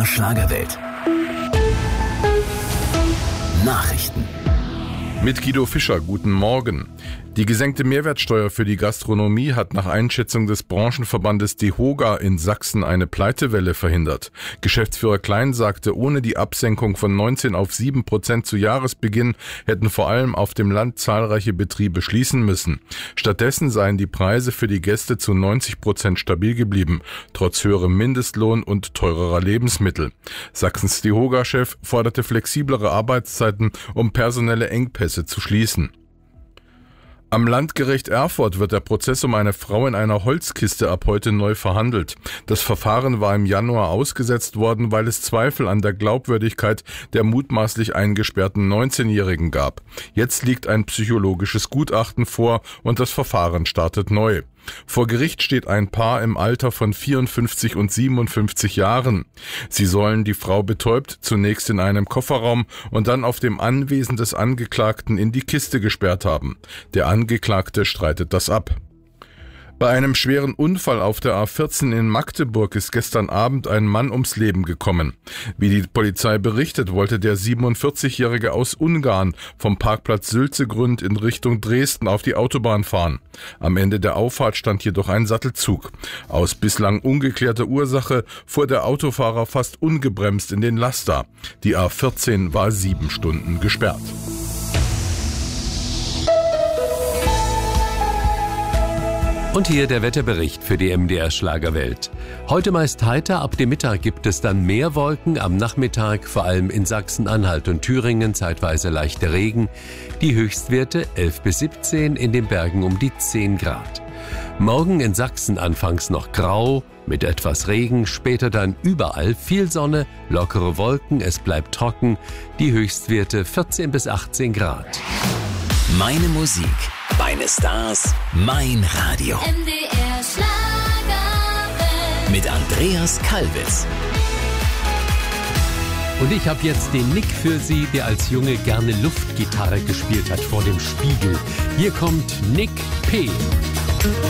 MDR Schlagerwelt. Nachrichten. Mit Guido Fischer, guten Morgen. Die gesenkte Mehrwertsteuer für die Gastronomie hat nach Einschätzung des Branchenverbandes DEHOGA in Sachsen eine Pleitewelle verhindert. Geschäftsführer Klein sagte, ohne die Absenkung von 19 auf 7% zu Jahresbeginn hätten vor allem auf dem Land zahlreiche Betriebe schließen müssen. Stattdessen seien die Preise für die Gäste zu 90% stabil geblieben, trotz höherem Mindestlohn und teurerer Lebensmittel. Sachsens DEHOGA-Chef forderte flexiblere Arbeitszeiten, um personelle Engpässe zu schließen. Am Landgericht Erfurt wird der Prozess um eine Frau in einer Holzkiste ab heute neu verhandelt. Das Verfahren war im Januar ausgesetzt worden, weil es Zweifel an der Glaubwürdigkeit der mutmaßlich eingesperrten 19-Jährigen gab. Jetzt liegt ein psychologisches Gutachten vor und das Verfahren startet neu. Vor Gericht steht ein Paar im Alter von 54 und 57 Jahren. Sie sollen die Frau betäubt zunächst in einem Kofferraum und dann auf dem Anwesen des Angeklagten in die Kiste gesperrt haben. Der Angeklagte streitet das ab. Bei einem schweren Unfall auf der A14 in Magdeburg ist gestern Abend ein Mann ums Leben gekommen. Wie die Polizei berichtet, wollte der 47-Jährige aus Ungarn vom Parkplatz Sülzegrund in Richtung Dresden auf die Autobahn fahren. Am Ende der Auffahrt stand jedoch ein Sattelzug. Aus bislang ungeklärter Ursache fuhr der Autofahrer fast ungebremst in den Laster. Die A14 war 7 Stunden gesperrt. Und hier der Wetterbericht für die MDR Schlagerwelt. Heute meist heiter, ab dem Mittag gibt es dann mehr Wolken, am Nachmittag vor allem in Sachsen-Anhalt und Thüringen zeitweise leichter Regen. Die Höchstwerte 11 bis 17, in den Bergen um die 10 Grad. Morgen in Sachsen anfangs noch grau, mit etwas Regen, später dann überall viel Sonne, lockere Wolken, es bleibt trocken, die Höchstwerte 14 bis 18 Grad. Meine Musik, meine Stars, mein Radio. MDR Schlagerwelt. Mit Andreas Kalbitz. Und ich habe jetzt den Nick für Sie, der als Junge gerne Luftgitarre gespielt hat vor dem Spiegel. Hier kommt Nick P.